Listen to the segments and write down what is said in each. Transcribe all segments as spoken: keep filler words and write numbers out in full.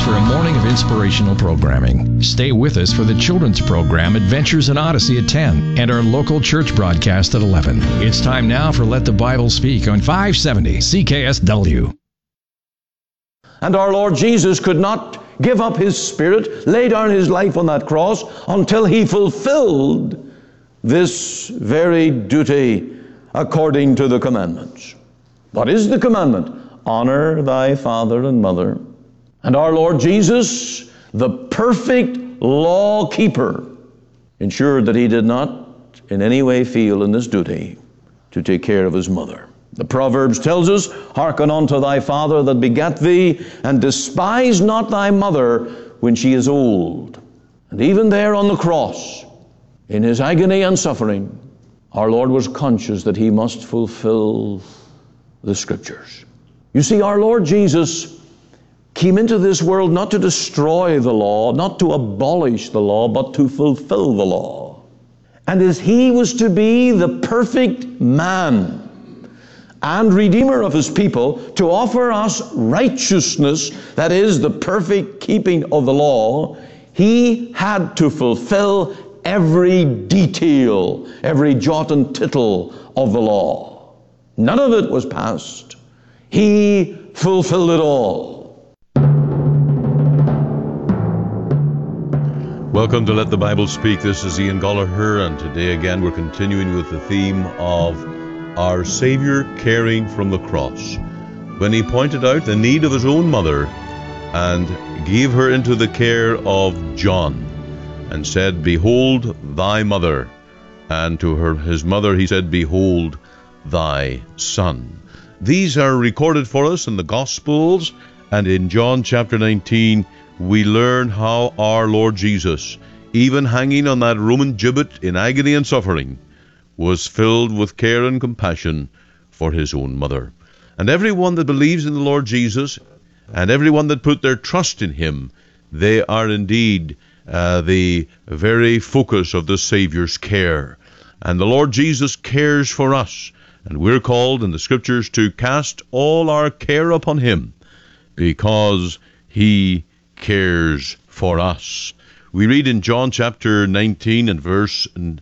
for a morning of inspirational programming. Stay with us for the children's program Adventures in Odyssey at ten and our local church broadcast at eleven. It's time now for Let the Bible Speak on five seventy C K S W. And our Lord Jesus could not give up His Spirit, lay down His life on that cross until He fulfilled this very duty according to the commandments. What is the commandment? Honor thy father and mother. And our Lord Jesus, the perfect law keeper, ensured that He did not in any way feel in this duty to take care of His mother. The Proverbs tells us, hearken unto thy father that begat thee, and despise not thy mother when she is old. And even there on the cross, in His agony and suffering, our Lord was conscious that He must fulfill the Scriptures. You see, our Lord Jesus came into this world not to destroy the law, not to abolish the law, but to fulfill the law. And as He was to be the perfect man and Redeemer of His people, to offer us righteousness, that is, the perfect keeping of the law, He had to fulfill every detail, every jot and tittle of the law. None of it was passed. He fulfilled it all. Welcome to Let the Bible Speak. This is Ian Gallagher, and today again we're continuing with the theme of our Savior caring from the cross, when He pointed out the need of His own mother and gave her into the care of John, and said, Behold thy mother. And to her, his mother, He said, Behold thy son. These are recorded for us in the Gospels, and in John chapter nineteen, we learn how our Lord Jesus, even hanging on that Roman gibbet in agony and suffering, was filled with care and compassion for His own mother. And everyone that believes in the Lord Jesus, and everyone that put their trust in Him, they are indeed uh, the very focus of the Savior's care. And the Lord Jesus cares for us. And we're called in the Scriptures to cast all our care upon Him, because He cares for us. We read in John chapter nineteen and verse and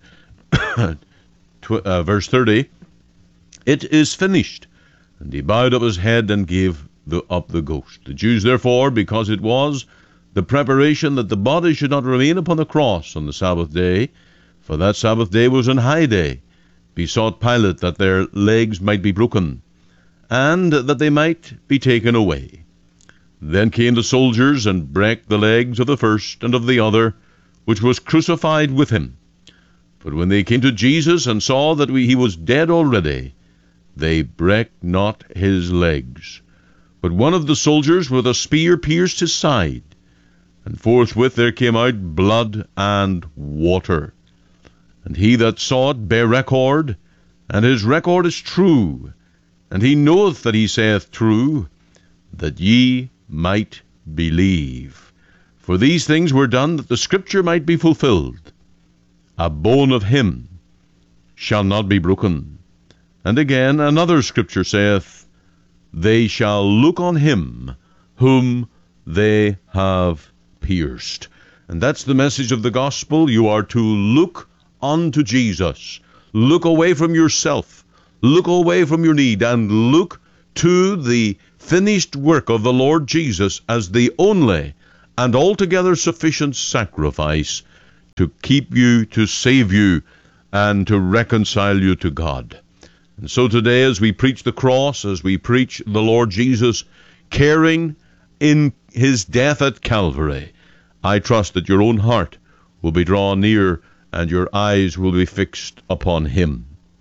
tw- uh, verse thirty, It is finished. And He bowed up His head and gave the, up the ghost. The Jews therefore, because it was the preparation that the body should not remain upon the cross on the Sabbath day, for that Sabbath day was an high day, besought Pilate that their legs might be broken, and that they might be taken away. Then came the soldiers, and brake the legs of the first and of the other, which was crucified with Him. But when they came to Jesus, and saw that we, he was dead already, they brake not His legs. But one of the soldiers with a spear pierced His side, and forthwith there came out blood and water. And he that saw it bare record, and his record is true. And he knoweth that he saith true, that ye might believe. For these things were done, that the Scripture might be fulfilled. A bone of him shall not be broken. And again another Scripture saith, They shall look on Him whom they have pierced. And that's the message of the gospel. You are to look unto Jesus. Look away from yourself. Look away from your need, and look to the finished work of the Lord Jesus as the only and altogether sufficient sacrifice to keep you, to save you, and to reconcile you to God. And so today, as we preach the cross, as we preach the Lord Jesus caring in His death at Calvary, I trust that your own heart will be drawn near and your eyes will be fixed upon Him.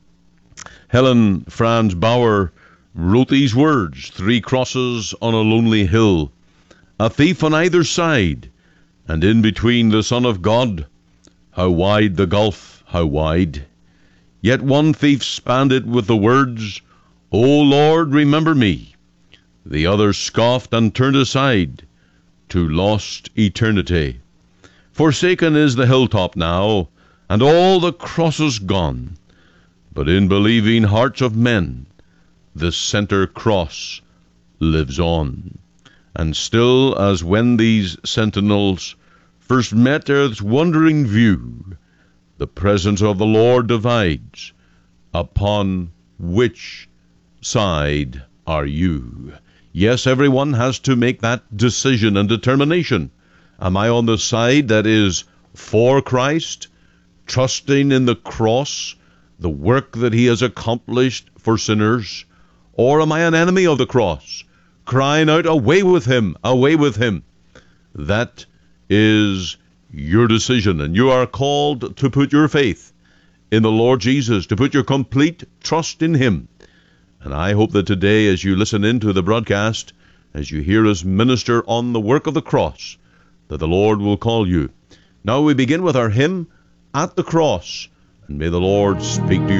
Helen Franz Bauer wrote these words, Three crosses on a lonely hill, a thief on either side, and in between the Son of God. How wide the gulf, how wide! Yet one thief spanned it with the words, O Lord, remember me. The other scoffed and turned aside to lost eternity. Forsaken is the hilltop now, and all the crosses gone, but in believing hearts of men the center cross lives on. And still, as when these sentinels first met earth's wondering view, the presence of the Lord divides, upon which side are you? Yes, everyone has to make that decision and determination. Am I on the side that is for Christ, trusting in the cross, the work that he has accomplished for sinners? Or am I an enemy of the cross, crying out, away with him, away with him? That is your decision, and you are called to put your faith in the Lord Jesus, to put your complete trust in him. And I hope that today, as you listen into the broadcast, as you hear us minister on the work of the cross, that the Lord will call you. Now we begin with our hymn, At the Cross, and may the Lord speak to you.